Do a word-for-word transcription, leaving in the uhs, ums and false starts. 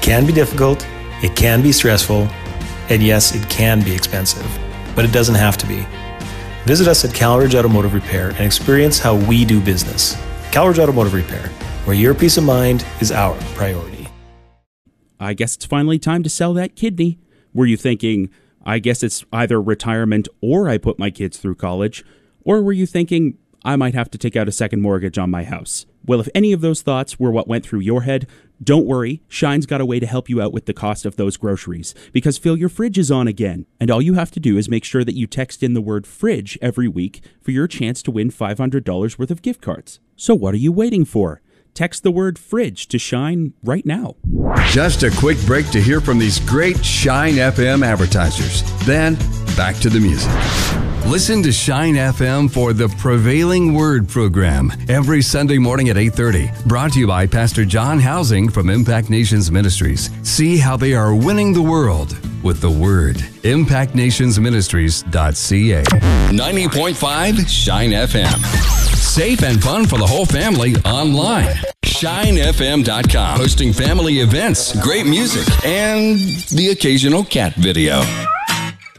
It can be difficult, it can be stressful, and yes, it can be expensive, but it doesn't have to be. Visit us at Calridge Automotive Repair and experience how we do business. Calridge Automotive Repair, where your peace of mind is our priority. I guess it's finally time to sell that kidney. Were you thinking, I guess it's either retirement or I put my kids through college? Or were you thinking, I might have to take out a second mortgage on my house? Well, if any of those thoughts were what went through your head, don't worry, Shine's got a way to help you out with the cost of those groceries, because Fill Your Fridge is on again, and all you have to do is make sure that you text in the word fridge every week for your chance to win five hundred dollars worth of gift cards. So what are you waiting for? Text the word fridge to Shine right now. Just a quick break to hear from these great Shine F M advertisers. Then, back to the music. Listen to Shine F M for the Prevailing Word program every Sunday morning at eight thirty. Brought to you by Pastor John Housing from Impact Nations Ministries. See how they are winning the world with the Word. impact nations ministries dot c a. ninety point five Shine F M. Safe and fun for the whole family online. shine f m dot com. Hosting family events, great music, and the occasional cat video.